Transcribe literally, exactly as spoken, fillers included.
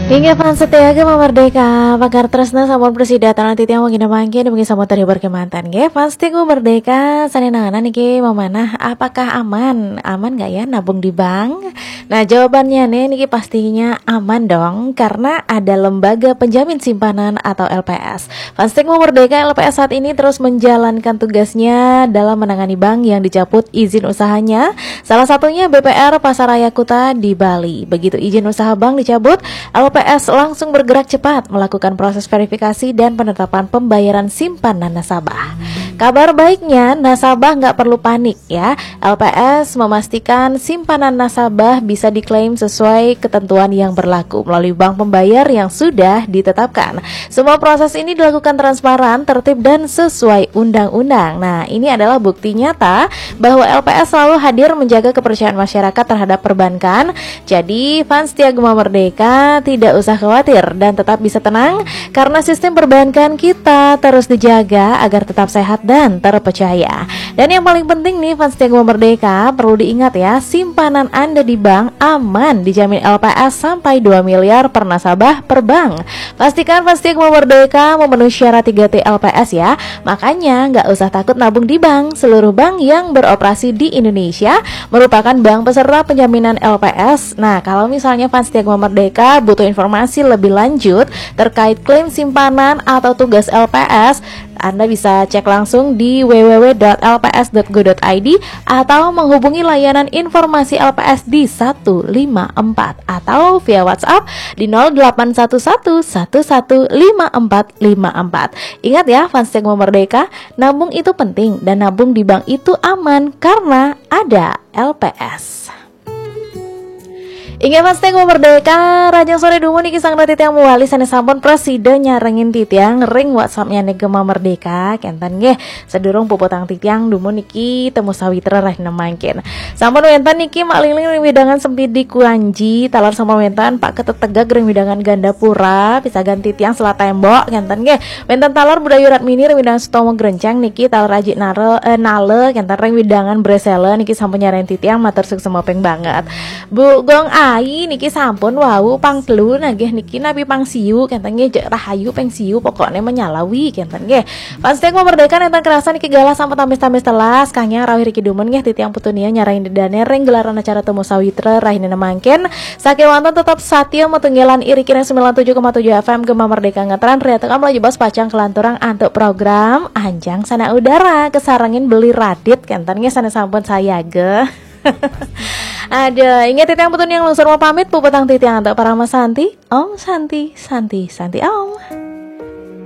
Hingga fans setia ke Merdeka, pagar tresna sampun presida tanah titi yang mungkin mangkin mungkin sama terhibur ke mantan. Ge fans tiku Merdeka, sanenangan niki mau mana? Apakah aman? Aman gak ya nabung di bank? Nah jawabannya nih niki pastinya aman dong, karena ada lembaga penjamin simpanan atau L P S. Fans tiku Merdeka L P S saat ini terus menjalankan tugasnya dalam menangani bank yang dicabut izin usahanya. Salah satunya B P R Pasaraya Kuta di Bali. Begitu izin usaha bank dicabut, L P S langsung bergerak cepat melakukan proses verifikasi dan penetapan pembayaran simpanan nasabah. Kabar baiknya, nasabah nggak perlu panik ya. L P S memastikan simpanan nasabah bisa diklaim sesuai ketentuan yang berlaku melalui bank pembayar yang sudah ditetapkan. Semua proses ini dilakukan transparan, tertib dan sesuai undang-undang. Nah, ini adalah bukti nyata bahwa L P S selalu hadir menjaga kepercayaan masyarakat terhadap perbankan. Jadi, fans Setia Gema Merdeka tidak usah khawatir dan tetap bisa tenang karena sistem perbankan kita terus dijaga agar tetap sehat dan terpercaya. Dan yang paling penting nih fans Setia Gema Merdeka, perlu diingat ya, simpanan Anda di bank aman, dijamin L P S sampai dua miliar per nasabah per bank. Pastikan fans Setia Gema Merdeka memenuhi syarat tiga T L P S ya. Makanya nggak usah takut nabung di bank. Seluruh bank yang beroperasi di Indonesia merupakan bank peserta penjaminan L P S. Nah, kalau misalnya fans Setia Gema Merdeka butuh informasi lebih lanjut terkait klaim simpanan atau tugas L P S, Anda bisa cek langsung di w w w dot l p s dot go dot i d atau menghubungi layanan informasi L P S di satu lima empat atau via WhatsApp di nol delapan satu satu satu satu lima empat lima empat. Ingat ya fans Setia Gema Merdeka, nabung itu penting dan nabung di bank itu aman karena ada L P S. Ingat fans Setia Gema Merdeka, Rajang Sore Dumo niki sang titiang muwali sane sampun presiden nyarengin titiang ring WhatsAppnya nih Gema Merdeka kenten nggih sedurung puputang titiang dumo niki temu sawitra reh nemangkin. Sampun wentan niki makling-ling ring widangan Sempidi Kuanji, talar sampun wentan Pak Ketetegak ring widangan Gandapura, pisagan titiang Selat Tembok kenten nggih. Wentan talar Budayurat Mini ring widangan Sutomo Grencang niki talar Aji Nare eh, Nale kenten ring widangan Bresele niki sampun nyareng titiang matur sukses mopeng banget. Bu Gong Ai niki sampun wau pang telu nggih niki nabi pang siu kenten nggih rahayu peng siu pokoknya menyalawi kenten nggih. Fans Setia Gema Merdeka nenten kerasa niki galah sampai tamis-tamis telas kangnya rawih riki dumen nggih titiang putunia nyarain dedane ring gelaran acara temu sawitra rahine mangken saking wonten tetap satya metunggilan iri kira sembilan puluh tujuh koma tujuh F M Gema Merdeka ngetran riatekan melaju bos pacang kelanturang antuk program Anjang Sana Udara kesarangin beli radit kenten nggih sana sampun saya ge. Ada, ingat titiang putun yang lungsur mau pamit puputang titiang untuk para mas Santi, Om Santi, Santi, Santi Om.